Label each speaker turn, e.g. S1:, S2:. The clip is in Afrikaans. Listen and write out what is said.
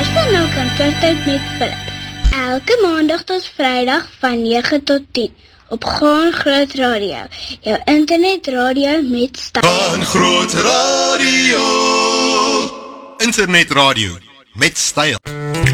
S1: Luister nou Kantoortyd met Philip. Elke maandag tot vrydag van 9 tot 10 op Gaan Groot Radio. Jou internetradio met styl.
S2: Gaan Groot Radio.
S3: Internetradio met styl.